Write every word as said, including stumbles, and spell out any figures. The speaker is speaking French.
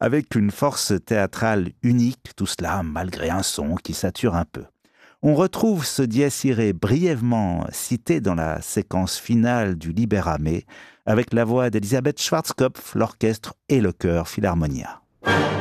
avec une force théâtrale unique, tout cela malgré un son qui sature un peu. On retrouve ce dies irae brièvement cité dans la séquence finale du Libérame, avec la voix d'Elisabeth Schwarzkopf, l'orchestre et le chœur Philharmonia.